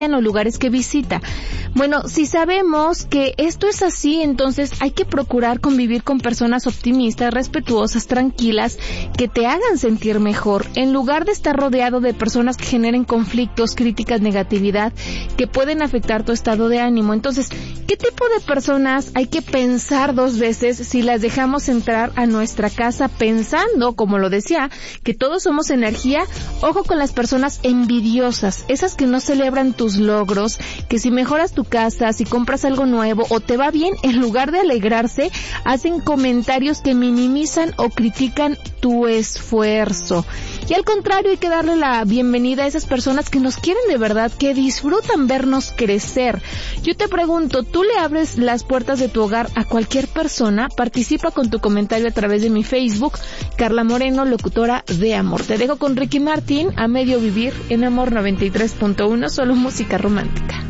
en los lugares que visita. Bueno, si sabemos que esto es así, entonces hay que procurar convivir con personas optimistas, respetuosas, tranquilas, que te hagan sentir mejor, en lugar de estar rodeado de personas que generen conflictos, críticas, negatividad, que pueden afectar tu estado de ánimo. Entonces, ¿qué tipo de personas hay que pensar 2 veces si las dejamos entrar a nuestra casa pensando, como lo decía, que todos somos energía? Ojo con las personas envidiosas, esas que no celebran tus logros, que si mejoras tu casa, si compras algo nuevo o te va bien, en lugar de alegrarse, hacen comentarios que minimizan o critican tu esfuerzo. Y al contrario, hay que darle la bienvenida a esas personas que nos quieren de verdad, que disfrutan vernos crecer. Yo te pregunto, ¿tú le abres las puertas de tu hogar a cualquier persona? Participa con tu comentario a través de mi Facebook, Carla Moreno, locutora de amor. Te dejo con Ricky Martin, A Medio Vivir, en Amor 93.1, solo música romántica.